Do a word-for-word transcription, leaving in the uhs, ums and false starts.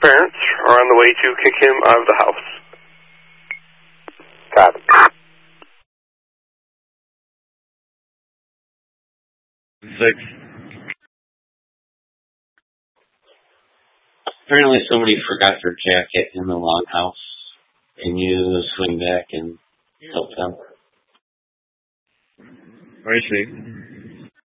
parents are on the way to kick him out of the house. Copy. Six. Apparently somebody forgot their jacket in the longhouse. Can you swing back and help them? I see.